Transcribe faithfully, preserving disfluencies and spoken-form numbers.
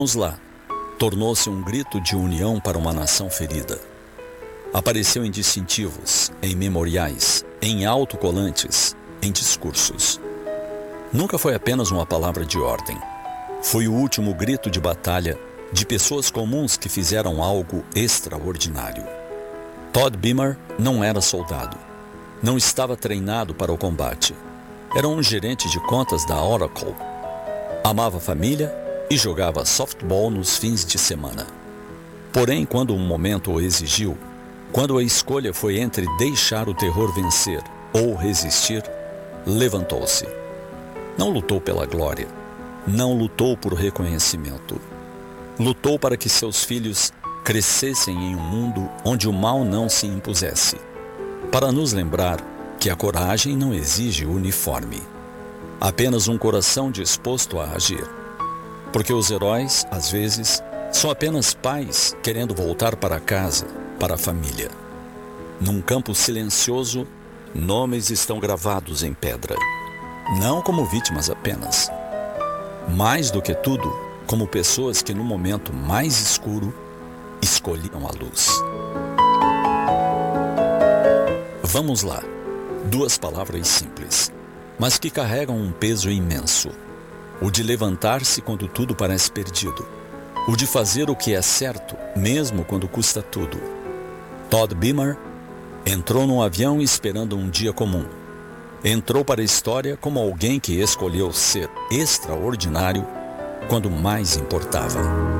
Vamos lá. Tornou-se um grito de união para uma nação ferida. Apareceu em distintivos, em memoriais, em autocolantes, em discursos. Nunca foi apenas uma palavra de ordem. Foi o último grito de batalha de pessoas comuns que fizeram algo extraordinário. Todd Beamer não era soldado. Não estava treinado para o combate. Era um gerente de contas da Oracle. Amava a família e jogava softball nos fins de semana. Porém, quando um momento o exigiu, quando a escolha foi entre deixar o terror vencer ou resistir, levantou-se. Não lutou pela glória. Não lutou por reconhecimento. Lutou para que seus filhos crescessem em um mundo onde o mal não se impusesse. Para nos lembrar que a coragem não exige uniforme. Apenas um coração disposto a agir. Porque os heróis, às vezes, são apenas pais querendo voltar para casa, para a família. Num campo silencioso, nomes estão gravados em pedra. Não como vítimas apenas. Mais do que tudo, como pessoas que no momento mais escuro, escolhiam a luz. Vamos lá. Duas palavras simples, mas que carregam um peso imenso. O de levantar-se quando tudo parece perdido. O de fazer o que é certo, mesmo quando custa tudo. Todd Beamer entrou num avião esperando um dia comum. Entrou para a história como alguém que escolheu ser extraordinário quando mais importava.